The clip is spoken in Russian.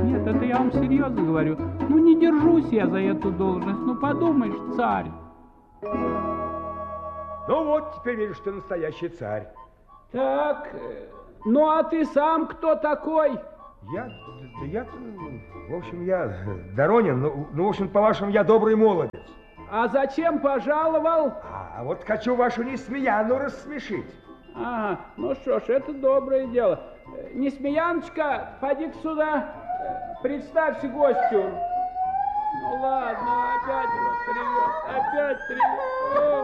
Нет, это я вам серьезно говорю. Ну, не держусь я за эту должность. Ну, подумаешь, царь. Ну вот, теперь вижу, что настоящий царь. Так, ну а ты сам кто такой? Я, в общем, я Доронин, ну, в общем, по-вашему, я добрый молодец. А зачем пожаловал? А вот хочу вашу Несмеяну рассмешить. Ага, ну что ж, это доброе дело. Несмеяночка, поди-ка сюда, представься гостю. Ну ладно, опять привет, опять привет.